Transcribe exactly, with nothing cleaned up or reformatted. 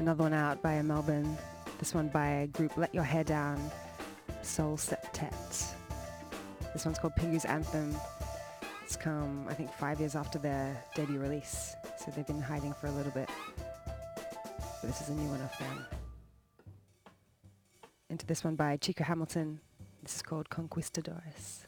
another one out by a Melbourne. This one by a group Let Your Hair Down, Soul Septet. This one's called Pingu's Anthem. It's come, I think, five years after their debut release, so they've been hiding for a little bit. But this is a new one off them. Into this one by Chico Hamilton. This is called Conquistadores.